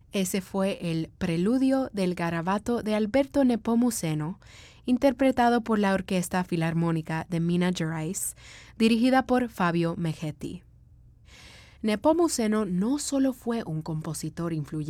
Ese fue el Preludio del Garabato de Alberto Nepomuceno, interpretado por la Orquesta Filarmónica de Minas Gerais, dirigida por Fabio Meggetti. Nepomuceno no solo fue un compositor influyente,